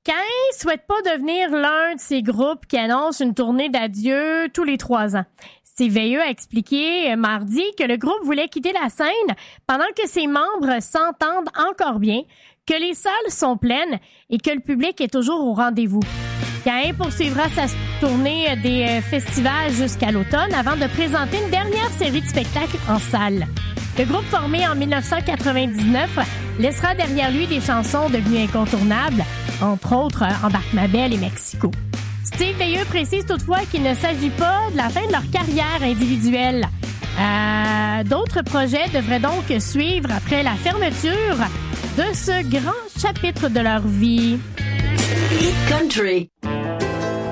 Caïn souhaite pas devenir l'un de ces groupes qui annoncent une tournée d'adieu tous les 3 ans. Steve Veilleux a expliqué mardi que le groupe voulait quitter la scène pendant que ses membres s'entendent encore bien, que les salles sont pleines et que le public est toujours au rendez-vous. Caïn poursuivra sa tournée des festivals jusqu'à l'automne avant de présenter une dernière série de spectacles en salle. Le groupe formé en 1999 laissera derrière lui des chansons devenues incontournables, entre autres Embarque ma belle et Mexico. Steve Veilleux précise toutefois qu'il ne s'agit pas de la fin de leur carrière individuelle. D'autres projets devraient donc suivre après la fermeture de ce grand chapitre de leur vie. Hit Country.